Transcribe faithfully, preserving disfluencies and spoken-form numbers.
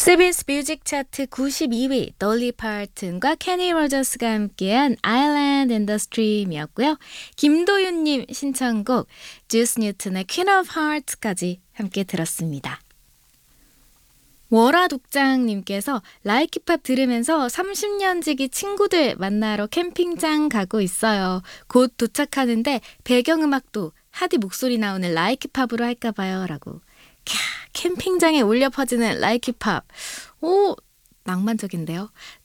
스빈스 뮤직 차트 구십이 위 dolly parton과 케니 로저스가 함께한 Island in the Stream이었고요. 김도윤님 신청곡 주스 뉴튼의 Queen of Hearts까지 함께 들었습니다. 월화독장님께서 라이키팝 들으면서 삼십 년 지기 친구들 만나러 캠핑장 가고 있어요. 곧 도착하는데 배경음악도 하디 목소리 나오는 라이키팝으로 할까봐요 라고. 캬, 캠핑장에 울려 퍼지는 라이키팝. 오, 낭만적인데요.